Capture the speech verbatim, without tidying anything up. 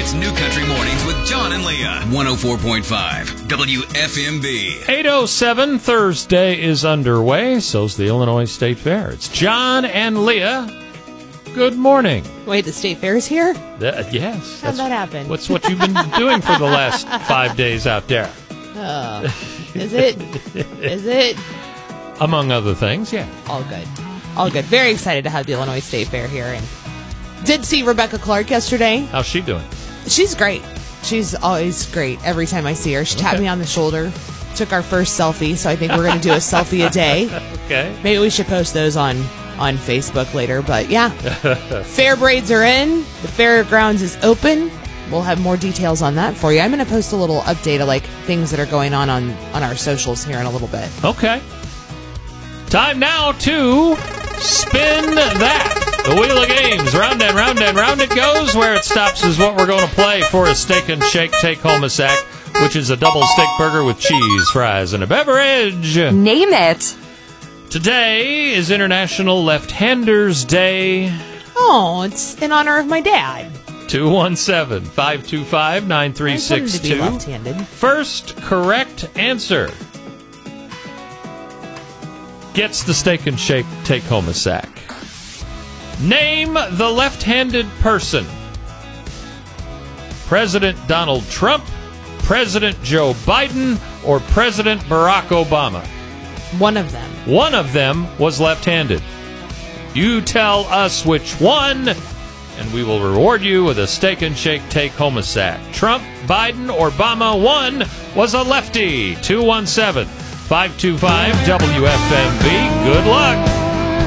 It's New Country Mornings with John and Leah. one oh four point five W F M B. eight oh seven, Thursday is underway. So's the Illinois State Fair. It's John and Leah. Good morning. Wait, the State Fair's here? Uh, yes. How'd that happen? What's what you've been doing for the last five days out there? Uh, is it? Is it? Among other things, yeah. All good. All good. Very excited to have the Illinois State Fair here. And did see Rebecca Clark yesterday. How's she doing? She's great. She's always great every time I see her. She tapped Okay. me on the shoulder, took our first selfie, so I think we're going to do a selfie a day. Okay. Maybe we should post those on, on Facebook later. But yeah, fair braids are in. The fairgrounds is open. We'll have more details on that for you. I'm going to post a little update of like things that are going on, on on our socials here in a little bit. Okay. Time now to spin that. The Wheel of Games. Round and round and round it goes. Where it stops is what we're going to play for a steak and shake take-home a sack, which is a double steak burger with cheese, fries, and a beverage. Name it. Today is International Left-Handers Day. Oh, it's in honor of my dad. two one seven, five two five, nine three six I wanted to be two. left-handed. First correct answer gets the steak and shake take home a sack. Name the left-handed person. President Donald Trump, President Joe Biden, or President Barack Obama? One of them. One of them was left-handed. You tell us which one, and we will reward you with a steak and shake take home a sack. Trump, Biden, or Obama? One was a lefty. two one seven, five two five W F M B. Good luck.